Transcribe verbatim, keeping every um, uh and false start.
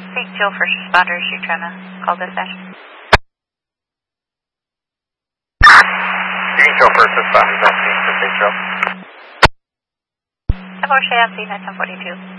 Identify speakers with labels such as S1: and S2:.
S1: Saint Joe first responders, you're trying to call dispatch?
S2: Saint Joe first responders, that's Saint Joe.
S1: I've already had seen at ten forty-two.